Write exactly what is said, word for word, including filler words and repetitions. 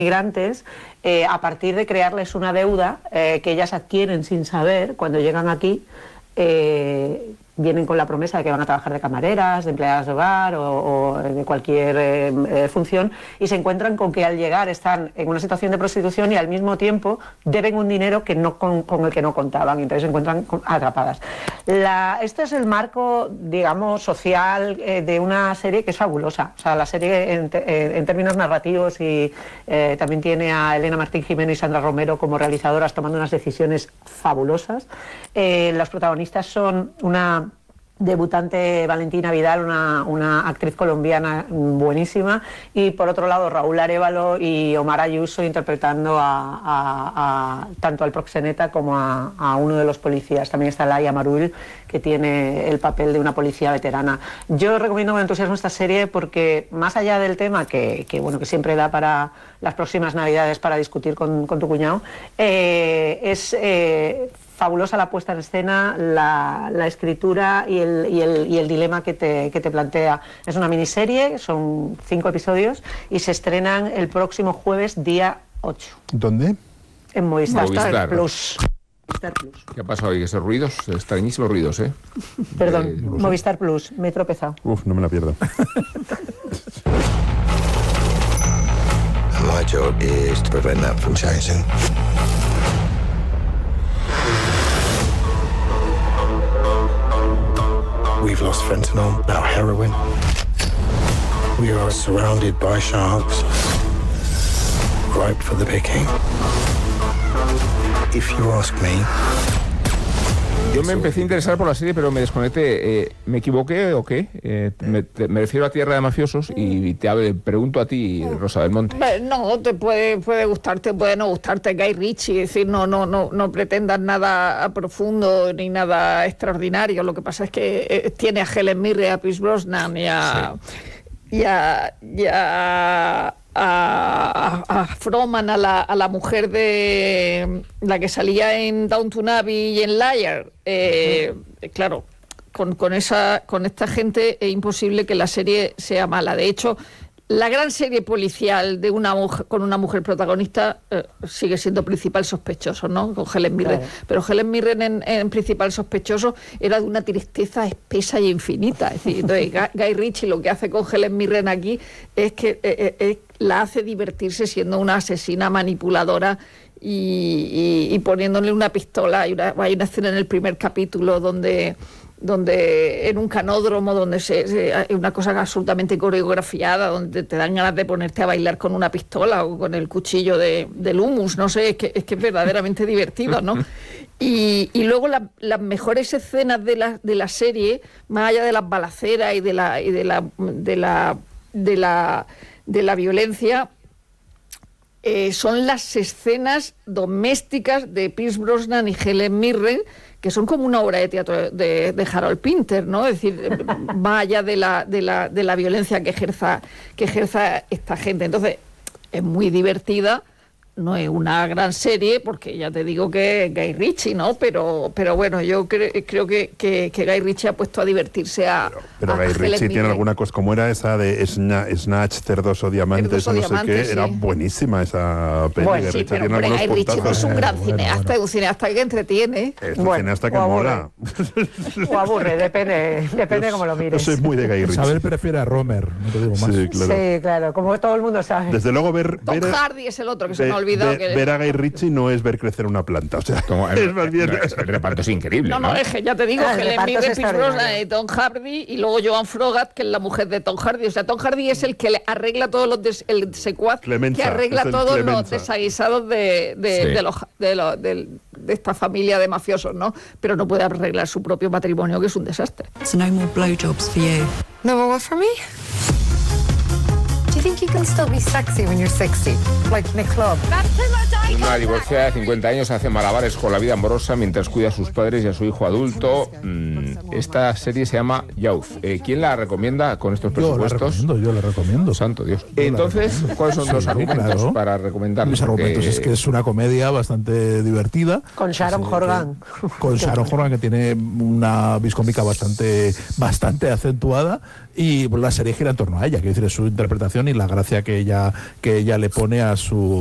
migrantes eh, a partir de crearles una deuda eh, que ellas adquieren sin saber cuando llegan aquí. Eh, vienen con la promesa de que van a trabajar de camareras, de empleadas de hogar o, o de cualquier eh, eh, función, y se encuentran con que al llegar están en una situación de prostitución y al mismo tiempo deben un dinero que no con, con el que no contaban, y entonces se encuentran atrapadas. La, este es el marco, digamos, social eh, de una serie que es fabulosa. O sea, la serie en, te, en términos narrativos, y eh, también tiene a Elena Martín Jimeno y Sandra Romero como realizadoras tomando unas decisiones fabulosas. Eh, los protagonistas son una debutante Valentina Vidal, una, una actriz colombiana buenísima, y por otro lado Raúl Arévalo y Omar Ayuso interpretando a, a, a tanto al proxeneta como a, a uno de los policías. También está Laia Marul, que tiene el papel de una policía veterana. Yo recomiendo con entusiasmo esta serie porque, más allá del tema que, que, bueno, que siempre da para las próximas Navidades para discutir con, con tu cuñado, eh, es eh, fabulosa la puesta en escena, la, la escritura y el, y, el, y el dilema que te, que te plantea. Es una miniserie, son cinco episodios y se estrenan el próximo jueves, día ocho. ¿Dónde? En Movistar, Movistar Plus. Movistar Plus. ¿Qué ha pasado hoy? Esos ruidos, extrañísimos ruidos, ¿eh? Perdón, Eh, no sé. Movistar Plus, me he tropezado. Uf, no me la pierdo. My job is to prevent that from changing. We've lost fentanyl, now heroin. We are surrounded by sharks, ripe for the picking. If you ask me... Yo me empecé a interesar por la serie, pero me desconecté. Eh, ¿Me equivoqué o qué? Eh, me, te, me refiero a Tierra de Mafiosos y te hable, pregunto a ti, Rosa del Monte. No, te puede, puede gustarte, puede no gustarte Guy Ritchie, es decir, no, no, no, no pretendas nada profundo ni nada extraordinario. Lo que pasa es que eh, tiene a Helen Mirren, a Pierce Brosnan y a... Sí. y a, y a A, a, a Froman, a la, a la mujer de la que salía en Downton Abbey y en Liar. Eh, claro, con, con, esa, con esta gente es imposible que la serie sea mala. De hecho, la gran serie policial de una mujer, con una mujer protagonista eh, sigue siendo Principal Sospechoso, ¿no? Con Helen Mirren. Claro. Pero Helen Mirren en, en Principal Sospechoso era de una tristeza espesa y infinita. Es decir, entonces, Guy Ritchie lo que hace con Helen Mirren aquí es que eh, eh, la hace divertirse siendo una asesina manipuladora y, y, y poniéndole una pistola. Hay una, hay una escena en el primer capítulo donde... donde en un canódromo, donde se, se, hay una cosa absolutamente coreografiada, donde te dan ganas de ponerte a bailar con una pistola o con el cuchillo de, del hummus, no sé, es que es, que es verdaderamente divertido, ¿no? Y, y luego la, las mejores escenas de la, de la serie, más allá de las balaceras y de la, y de la, de la, de la, de la violencia, eh, son las escenas domésticas de Pierce Brosnan y Helen Mirren, que son como una obra de teatro de, de Harold Pinter, ¿no? Es decir, más allá de la, de la, de la violencia que ejerza, que ejerza esta gente. Entonces, es muy divertida, no es una gran serie, porque ya te digo que es Guy Ritchie, ¿no? Pero, pero bueno, yo cre, creo que, que, que Guy Ritchie ha puesto a divertirse a... Pero, pero a Guy Helen Ritchie tiene alguna cosa, como era esa de Snatch, Snatch Cerdos o Diamantes, Cerdos o o no Diamantes, sé qué, sí. era buenísima esa peli. Bueno, de sí, Ritchie, pero tiene hombre, algunos Guy Ritchie no es un puntazos. gran Eh, cineasta, bueno, bueno. un cineasta que entretiene. Es un Bueno, cineasta que o mola. O aburre, depende, depende de cómo lo mires. Yo soy muy de Guy Ritchie. Isabel prefiere a Romer, no te digo más. Sí, claro. Sí, claro, como todo el mundo sabe. Desde luego ver, Tom ver, Hardy es el otro que se ve- me ha olvidado. ve- que... ver a Guy Ritchie no es ver crecer una planta, o sea, Como, es más bien... no, es- el reparto es increíble, No, ¿no? no, es que ya te digo, Ah, el Helen reparto es Mirren, Pierce Brosnan extraordinario. y Tom Hardy, y luego Joan Frogat, que es la mujer de Tom Hardy. O sea, Tom Hardy es el que le arregla todos los des, el secuaz Clemenza, que arregla es el todos Clemenza. los desaguisados de, de, Sí. de, los, de, los, de, de esta familia de mafiosos, ¿no? Pero no puede arreglar su propio matrimonio, que es un desastre. So no more blowjobs for you. No more what for me? Do you think you can still be sexy when you're sixty? Like in a club? That's too much Una divorciada de cincuenta años hace malabares con la vida amorosa mientras cuida a sus padres y a su hijo adulto. Mm, esta serie se llama Youth. Eh, ¿Quién la recomienda con estos Yo la presupuestos? recomiendo, yo la recomiendo. Santo Dios. la Entonces, recomiendo. ¿cuáles son los Sí, argumentos claro. para recomendarla? Mis argumentos es que es una comedia bastante divertida. Con Sharon Sí, Horgan. que- Con Sharon Horgan, que tiene una viscómica bastante, bastante acentuada, y la serie gira en torno a ella, que decir, es su interpretación y la gracia que ella, que ella le pone a su